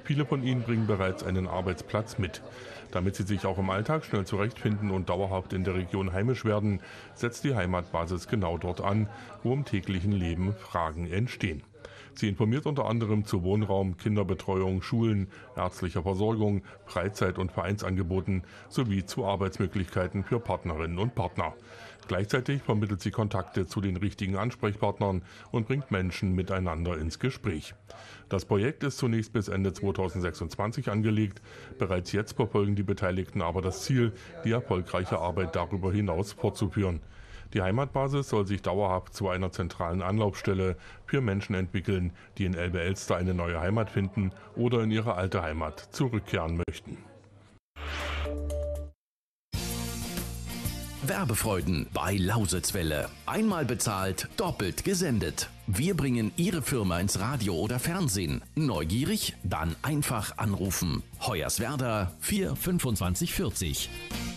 Viele von ihnen bringen bereits einen Arbeitsplatz mit. Damit sie sich auch im Alltag schnell zurechtfinden und dauerhaft in der Region heimisch werden, setzt die Heimatbasis genau dort an, wo im täglichen Leben Fragen entstehen. Sie informiert unter anderem zu Wohnraum, Kinderbetreuung, Schulen, ärztlicher Versorgung, Freizeit- und Vereinsangeboten sowie zu Arbeitsmöglichkeiten für Partnerinnen und Partner. Gleichzeitig vermittelt sie Kontakte zu den richtigen Ansprechpartnern und bringt Menschen miteinander ins Gespräch. Das Projekt ist zunächst bis Ende 2026 angelegt. Bereits jetzt verfolgen die Beteiligten aber das Ziel, die erfolgreiche Arbeit darüber hinaus fortzuführen. Die Heimatbasis soll sich dauerhaft zu einer zentralen Anlaufstelle für Menschen entwickeln, die in Elbe-Elster eine neue Heimat finden oder in ihre alte Heimat zurückkehren möchten. Werbefreuden bei Lausitzwelle. Einmal bezahlt, doppelt gesendet. Wir bringen Ihre Firma ins Radio oder Fernsehen. Neugierig? Dann einfach anrufen. Hoyerswerda 4 25 40.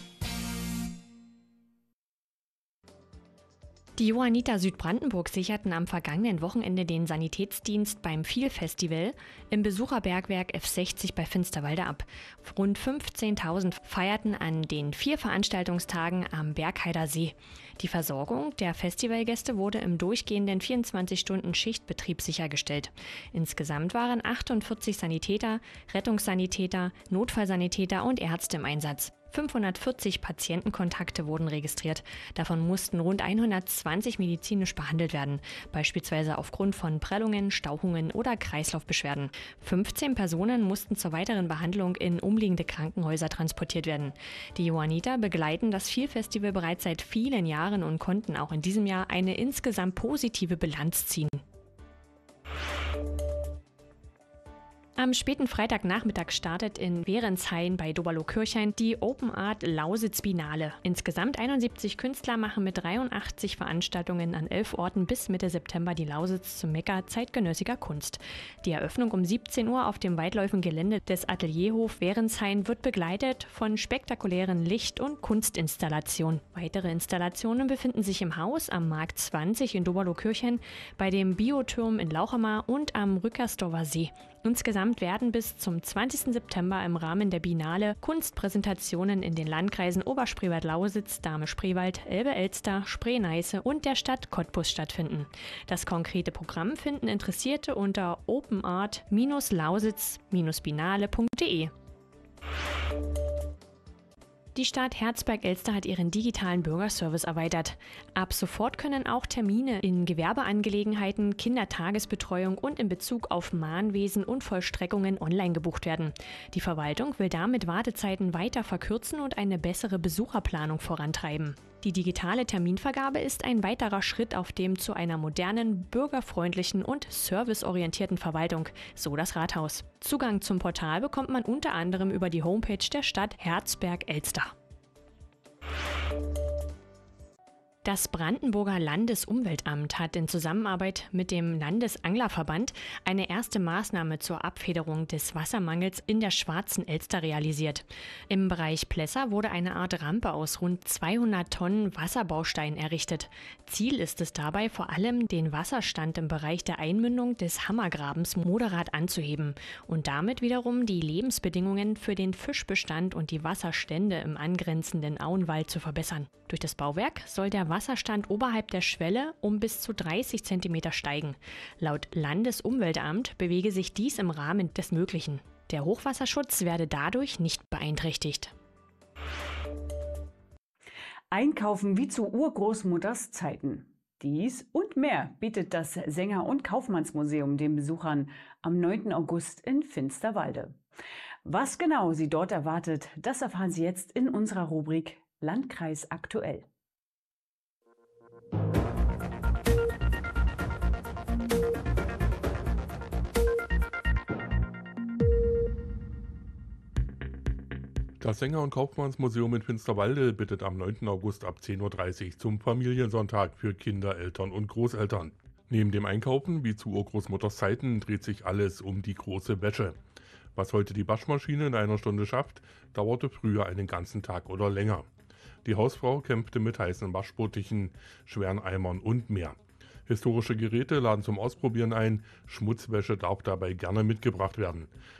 Die Johanniter Südbrandenburg sicherten am vergangenen Wochenende den Sanitätsdienst beim Viel-Festival im Besucherbergwerk F60 bei Finsterwalde ab. Rund 15.000 feierten an den 4 Veranstaltungstagen am Bergheider See. Die Versorgung der Festivalgäste wurde im durchgehenden 24-Stunden-Schichtbetrieb sichergestellt. Insgesamt waren 48 Sanitäter, Rettungssanitäter, Notfallsanitäter und Ärzte im Einsatz. 540 Patientenkontakte wurden registriert. Davon mussten rund 120 medizinisch behandelt werden, beispielsweise aufgrund von Prellungen, Stauchungen oder Kreislaufbeschwerden. 15 Personen mussten zur weiteren Behandlung in umliegende Krankenhäuser transportiert werden. Die Johanniter begleiten das Viel-Festival bereits seit vielen Jahren und konnten auch in diesem Jahr eine insgesamt positive Bilanz ziehen. Am späten Freitagnachmittag startet in Werenshain bei Doberloh-Kirchhain die Open Art Lausitz Biennale. Insgesamt 71 Künstler machen mit 83 Veranstaltungen an 11 Orten bis Mitte September die Lausitz zum Mekka zeitgenössischer Kunst. Die Eröffnung um 17 Uhr auf dem weitläufigen Gelände des Atelierhof Werenshain wird begleitet von spektakulären Licht- und Kunstinstallationen. Weitere Installationen befinden sich im Haus am Markt 20 in Doberloh-Kirchhain, bei dem Bioturm in Lauchhammer und am Rückersdorfer See. Insgesamt werden bis zum 20. September im Rahmen der Biennale Kunstpräsentationen in den Landkreisen Oberspreewald-Lausitz, Dahme-Spreewald, Elbe-Elster, Spree-Neiße und der Stadt Cottbus stattfinden. Das konkrete Programm finden Interessierte unter openart-lausitz-biennale.de. Die Stadt Herzberg-Elster hat ihren digitalen Bürgerservice erweitert. Ab sofort können auch Termine in Gewerbeangelegenheiten, Kindertagesbetreuung und in Bezug auf Mahnwesen und Vollstreckungen online gebucht werden. Die Verwaltung will damit Wartezeiten weiter verkürzen und eine bessere Besucherplanung vorantreiben. Die digitale Terminvergabe ist ein weiterer Schritt auf dem zu einer modernen, bürgerfreundlichen und serviceorientierten Verwaltung, so das Rathaus. Zugang zum Portal bekommt man unter anderem über die Homepage der Stadt Herzberg-Elster. Das Brandenburger Landesumweltamt hat in Zusammenarbeit mit dem Landesanglerverband eine erste Maßnahme zur Abfederung des Wassermangels in der Schwarzen Elster realisiert. Im Bereich Plesser wurde eine Art Rampe aus rund 200 Tonnen Wasserbaustein errichtet. Ziel ist es dabei vor allem, den Wasserstand im Bereich der Einmündung des Hammergrabens moderat anzuheben und damit wiederum die Lebensbedingungen für den Fischbestand und die Wasserstände im angrenzenden Auenwald zu verbessern. Durch das Bauwerk soll der Wasserstand oberhalb der Schwelle um bis zu 30 cm steigen. Laut Landesumweltamt bewege sich dies im Rahmen des Möglichen. Der Hochwasserschutz werde dadurch nicht beeinträchtigt. Einkaufen wie zu Urgroßmutters Zeiten. Dies und mehr bietet das Sänger- und Kaufmannsmuseum den Besuchern am 9. August in Finsterwalde. Was genau sie dort erwartet, das erfahren Sie jetzt in unserer Rubrik Landkreis aktuell. Das Sänger- und Kaufmannsmuseum in Finsterwalde bittet am 9. August ab 10:30 Uhr zum Familiensonntag für Kinder, Eltern und Großeltern. Neben dem Einkaufen, wie zu Urgroßmutters Zeiten, dreht sich alles um die große Wäsche. Was heute die Waschmaschine in einer Stunde schafft, dauerte früher einen ganzen Tag oder länger. Die Hausfrau kämpfte mit heißen Waschbottichen, schweren Eimern und mehr. Historische Geräte laden zum Ausprobieren ein, Schmutzwäsche darf dabei gerne mitgebracht werden.